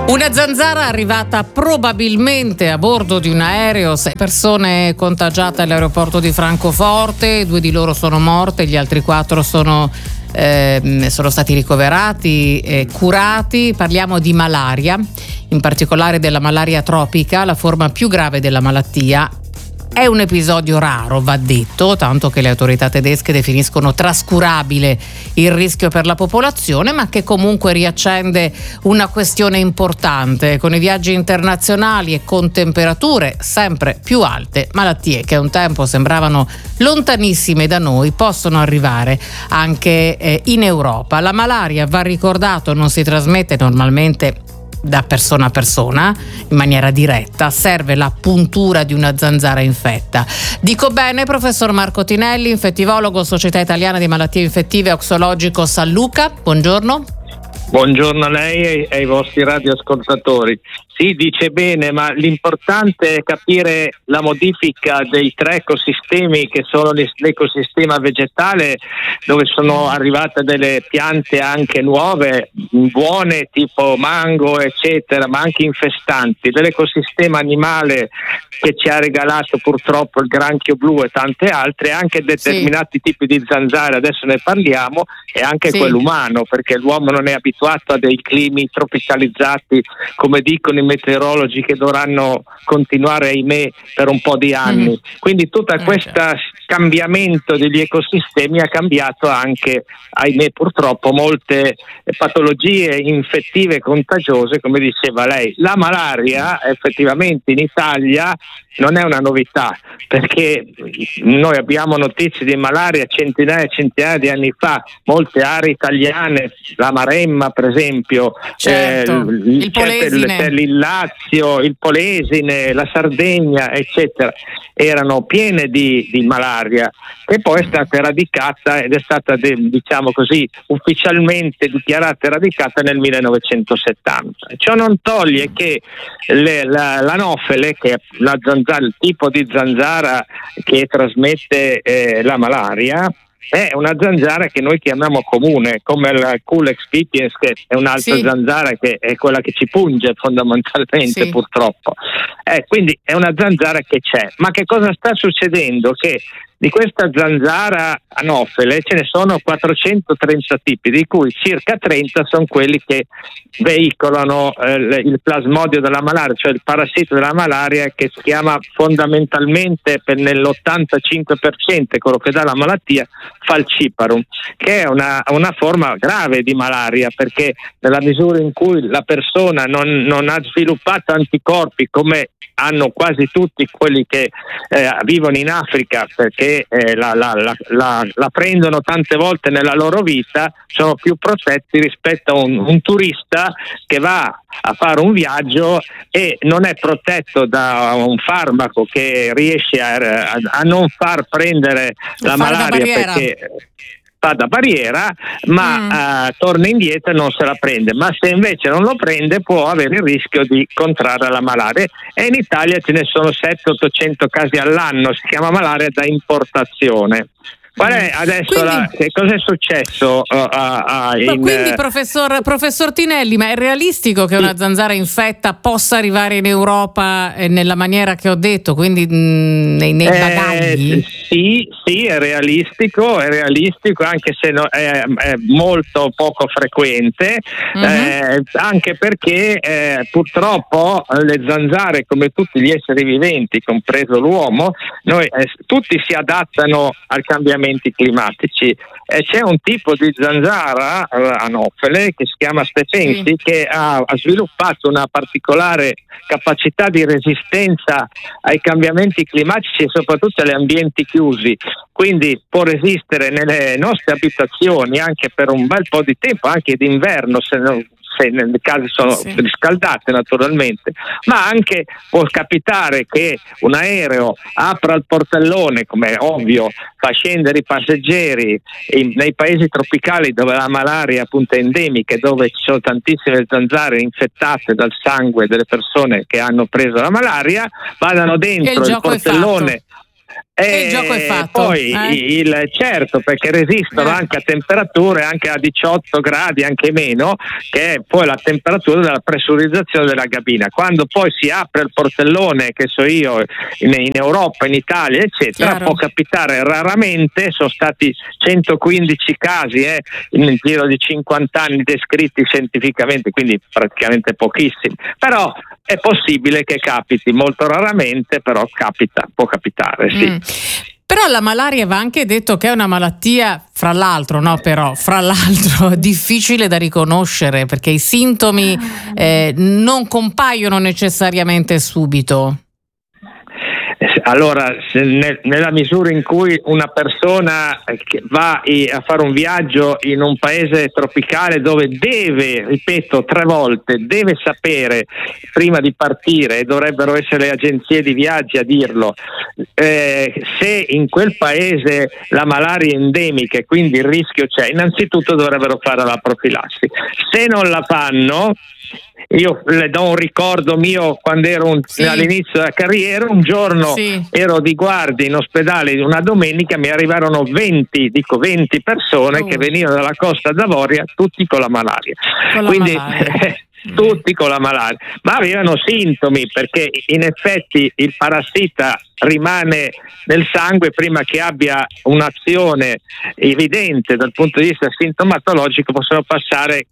Una zanzara arrivata probabilmente a bordo di un aereo, 6 persone contagiate all'aeroporto di Francoforte, 2 di loro sono morte, gli altri 4 sono stati ricoverati e curati. Parliamo di malaria, in particolare della malaria tropica, la forma più grave della malattia. È un episodio raro, va detto, tanto che le autorità tedesche definiscono trascurabile il rischio per la popolazione, ma che comunque riaccende una questione importante. Con i viaggi internazionali e con temperature sempre più alte, malattie che un tempo sembravano lontanissime da noi possono arrivare anche in Europa. La malaria, va ricordato, non si trasmette normalmente da persona a persona in maniera diretta, serve la puntura di una zanzara infetta. Dico bene, professor Marco Tinelli, infettivologo, Società Italiana di Malattie Infettive, oxologico San Luca, buongiorno. Buongiorno a lei e ai vostri radioascoltatori. Sì, dice bene, ma l'importante è capire la modifica dei 3 ecosistemi che sono l'ecosistema vegetale, dove sono arrivate delle piante anche nuove, buone, tipo mango, eccetera, ma anche infestanti, dell'ecosistema animale che ci ha regalato purtroppo il granchio blu e tante altre, anche determinati tipi di zanzare, adesso ne parliamo, e anche quello umano, perché l'uomo non è abituato a dei climi tropicalizzati, come dicono i meteorologi, che dovranno continuare, ahimè, per un po' di anni. Quindi tutto questo cambiamento degli ecosistemi ha cambiato anche, ahimè, purtroppo, molte patologie infettive contagiose, come diceva lei. La malaria effettivamente in Italia non è una novità, perché noi abbiamo notizie di malaria centinaia e centinaia di anni fa, molte aree italiane, la Maremma per esempio, il Polesine, il Lazio, il Polesine, la Sardegna, eccetera, erano piene di malaria, che poi è stata eradicata ed è stata, diciamo così, ufficialmente dichiarata eradicata nel 1970. Ciò non toglie che l'anofele, che è il tipo di zanzara che trasmette la malaria, è una zanzara che noi chiamiamo comune, come la Culex pipiens, che è un'altra zanzara che è quella che ci punge fondamentalmente, purtroppo. Quindi è una zanzara che c'è. Ma che cosa sta succedendo? Che di questa zanzara anofele ce ne sono 430 tipi, di cui circa 30 sono quelli che veicolano il plasmodio della malaria, cioè il parassito della malaria, che si chiama fondamentalmente nell'85% quello che dà la malattia, falciparum, che è una forma grave di malaria, perché nella misura in cui la persona non ha sviluppato anticorpi, come hanno quasi tutti quelli che vivono in Africa, perché la prendono tante volte nella loro vita, sono più protetti rispetto a un turista che va a fare un viaggio e non è protetto da un farmaco che riesce a non far prendere la malaria, perché fa da barriera, ma torna indietro e non se la prende. Ma se invece non lo prende, può avere il rischio di contrarre la malaria, e in Italia ce ne sono 700-800 casi all'anno. Si chiama malaria da importazione. Qual è adesso che cosa è successo? Quindi professor Tinelli, ma è realistico che una zanzara infetta possa arrivare in Europa nella maniera che ho detto, quindi nei bagagli? Sì, è realistico, anche se è molto poco frequente, anche perché purtroppo le zanzare, come tutti gli esseri viventi, compreso l'uomo, noi tutti si adattano al cambiamento climatici. C'è un tipo di zanzara anofele che si chiama Stephensi, che ha sviluppato una particolare capacità di resistenza ai cambiamenti climatici e soprattutto agli ambienti chiusi, quindi può resistere nelle nostre abitazioni anche per un bel po' di tempo, anche d'inverno, se nelle case sono riscaldate naturalmente, ma anche può capitare che un aereo apra il portellone, come è ovvio, fa scendere i passeggeri nei paesi tropicali dove la malaria appunto è endemica e dove ci sono tantissime zanzare infettate dal sangue delle persone che hanno preso la malaria, vadano dentro il portellone. E il gioco è fatto. Poi certo, perché resistono anche a temperature anche a 18 gradi, anche meno, che è poi la temperatura della pressurizzazione della cabina. Quando poi si apre il portellone, che so io, in Europa, in Italia, eccetera, Chiaro. può capitare raramente. Sono stati 115 casi nel giro di 50 anni descritti scientificamente, quindi praticamente pochissimi. Però è possibile che capiti, molto raramente, però può capitare, sì. Però la malaria va anche detto che è una malattia, fra l'altro, difficile da riconoscere, perché i sintomi non compaiono necessariamente subito. Allora, nella misura in cui una persona che va a fare un viaggio in un paese tropicale dove ripeto 3 volte, deve sapere prima di partire, e dovrebbero essere le agenzie di viaggi a dirlo, se in quel paese la malaria è endemica e quindi il rischio c'è, innanzitutto dovrebbero fare la profilassi. Se non la fanno, io le do un ricordo mio quando ero all'inizio della carriera. Un giorno ero di guardia in ospedale, una domenica mi arrivarono 20 persone che venivano dalla Costa d'Avorio, tutti con la malaria. Tutti con la malaria, ma avevano sintomi, perché in effetti il parassita rimane nel sangue prima che abbia un'azione evidente dal punto di vista sintomatologico. Possono passare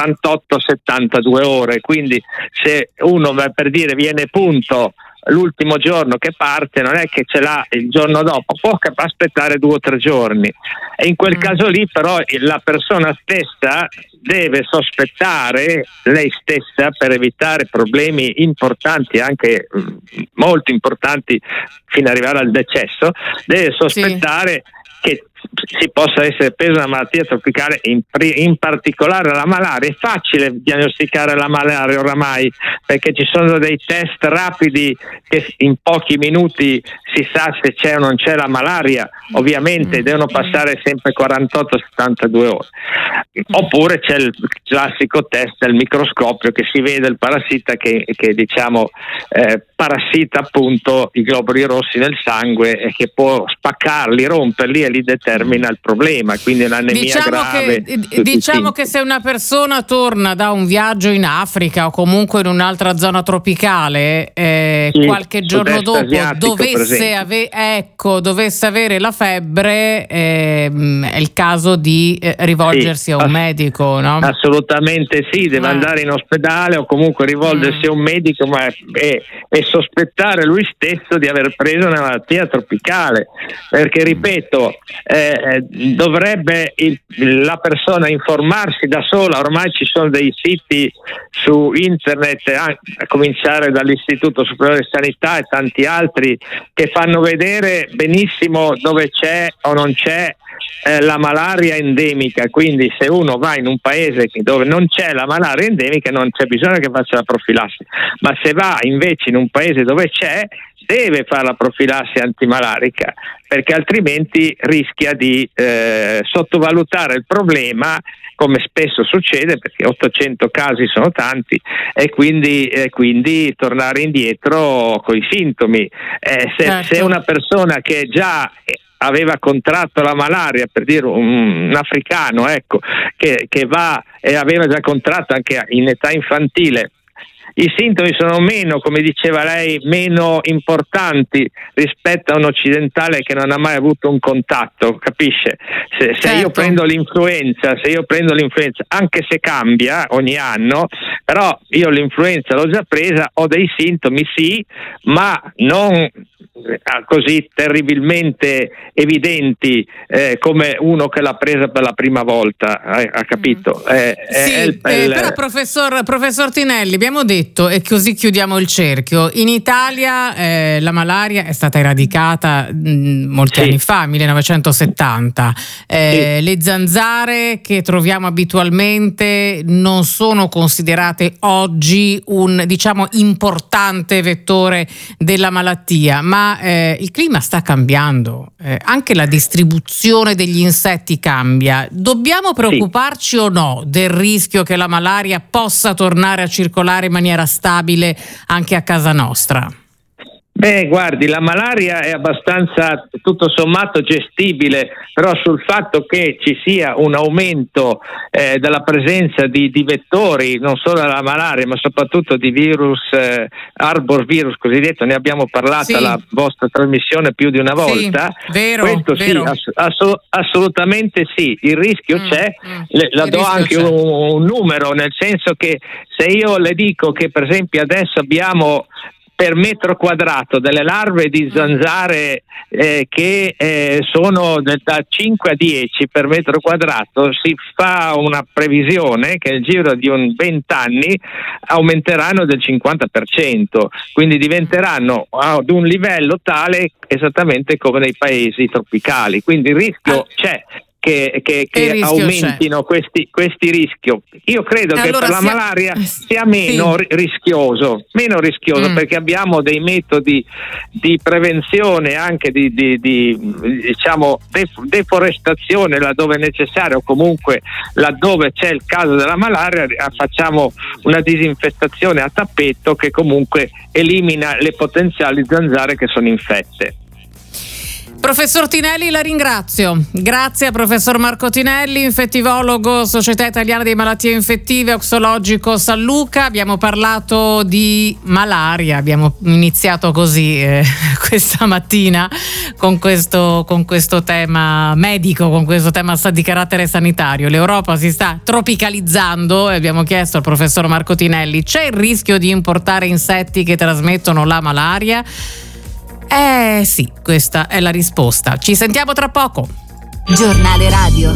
48-72 ore, quindi se uno, per dire, viene punto l'ultimo giorno che parte, non è che ce l'ha il giorno dopo, può aspettare 2 o 3 giorni, e in quel caso lì però la persona stessa deve sospettare, lei stessa, per evitare problemi importanti, anche molto importanti, fino ad arrivare al decesso, deve sospettare che si possa essere presa una malattia tropicale, in particolare la malaria. È facile diagnosticare la malaria oramai, perché ci sono dei test rapidi che in pochi minuti si sa se c'è o non c'è la malaria. Ovviamente devono passare sempre 48-72 ore. Oppure c'è il classico test del microscopio, che si vede il parassita che diciamo parassita appunto i globuli rossi nel sangue, e che può spaccarli, romperli, e li determina il problema, quindi un'anemia grave. Diciamo che se una persona torna da un viaggio in Africa o comunque in un'altra zona tropicale, qualche giorno dopo dovesse avere la febbre, è il caso di rivolgersi a un medico, no? Assolutamente sì, deve andare in ospedale o comunque rivolgersi a un medico, ma e sospettare lui stesso di aver preso una malattia tropicale, perché ripeto, dovrebbe la persona informarsi da sola. Ormai ci sono dei siti su internet, a cominciare dall'Istituto Superiore di Sanità e tanti altri, che fanno vedere benissimo dove c'è o non c'è la malaria endemica. Quindi se uno va in un paese dove non c'è la malaria endemica, non c'è bisogno che faccia la profilassi, ma se va invece in un paese dove c'è, deve fare la profilassi antimalarica, perché altrimenti rischia di sottovalutare il problema, come spesso succede, perché 800 casi sono tanti, e quindi tornare indietro con i sintomi. Se una persona che già aveva contratto la malaria, per dire un africano, che va e aveva già contratto anche in età infantile, i sintomi sono meno, come diceva lei, meno importanti rispetto a un occidentale che non ha mai avuto un contatto, capisce? Se io prendo l'influenza, anche se cambia ogni anno, però io l'influenza l'ho già presa, ho dei sintomi sì, ma non così terribilmente evidenti come uno che l'ha presa per la prima volta, ha capito? Però professor Tinelli, abbiamo detto, e così chiudiamo il cerchio, in Italia la malaria è stata eradicata molti anni fa, 1970. Le zanzare che troviamo abitualmente non sono considerate oggi un, diciamo, importante vettore della malattia, ma il clima sta cambiando, anche la distribuzione degli insetti cambia. Dobbiamo preoccuparci o no del rischio che la malaria possa tornare a circolare in maniera stabile anche a casa nostra? Beh, guardi, la malaria è abbastanza tutto sommato gestibile, però sul fatto che ci sia un aumento della presenza di vettori, non solo della malaria, ma soprattutto di virus, arbovirus cosiddetto, ne abbiamo parlato alla vostra trasmissione più di una volta. Sì, vero, questo vero. Sì, assolutamente sì, il rischio c'è, la do anche un numero, nel senso che se io le dico che per esempio adesso abbiamo per metro quadrato delle larve di zanzare che sono da 5 a 10 per metro quadrato, si fa una previsione che nel giro di 20 anni aumenteranno del 50%, quindi diventeranno ad un livello tale esattamente come nei paesi tropicali, quindi il rischio c'è che aumentino questi rischi. Io credo che per la malaria sia meno rischioso perché abbiamo dei metodi di prevenzione, anche di diciamo deforestazione laddove è necessario, o comunque laddove c'è il caso della malaria facciamo una disinfestazione a tappeto che comunque elimina le potenziali zanzare che sono infette. Professor Tinelli, la ringrazio. Grazie a professor Marco Tinelli, infettivologo, Società Italiana di Malattie Infettive, oxologico San Luca. Abbiamo parlato di malaria, abbiamo iniziato così questa mattina con questo tema medico, con questo tema di carattere sanitario. L'Europa si sta tropicalizzando e abbiamo chiesto al professor Marco Tinelli: c'è il rischio di importare insetti che trasmettono la malaria? Sì, questa è la risposta. Ci sentiamo tra poco. Giornale radio.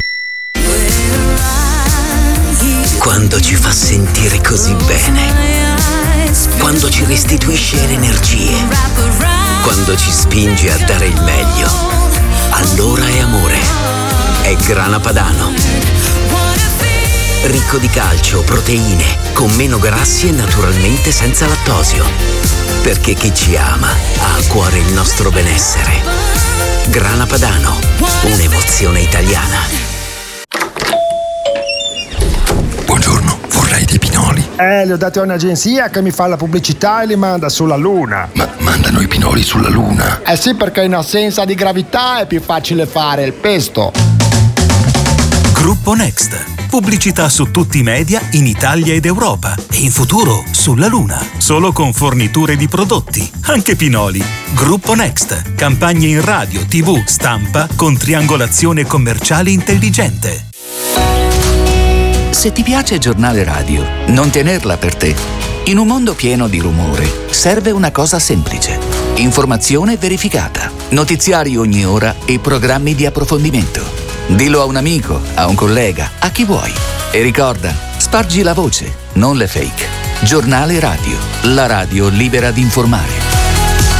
Quando ci fa sentire così bene, quando ci restituisce le energie, quando ci spinge a dare il meglio, allora è amore. È Grana Padano. Ricco di calcio, proteine, con meno grassi e naturalmente senza lattosio. Perché chi ci ama ha a cuore il nostro benessere. Grana Padano, un'emozione italiana. Buongiorno, vorrei dei pinoli. Li ho dati a un'agenzia che mi fa la pubblicità e li manda sulla Luna. Ma mandano i pinoli sulla Luna? Sì, perché in assenza di gravità è più facile fare il pesto. Gruppo Next. Pubblicità su tutti i media in Italia ed Europa e in futuro sulla Luna. Solo con forniture di prodotti, anche pinoli. Gruppo Next. Campagne in radio, TV, stampa con triangolazione commerciale intelligente. Se ti piace Giornale Radio, non tenerla per te. In un mondo pieno di rumore, serve una cosa semplice. Informazione verificata, notiziari ogni ora e programmi di approfondimento. Dillo a un amico, a un collega, a chi vuoi. E ricorda, spargi la voce, non le fake. Giornale Radio, la radio libera di informare.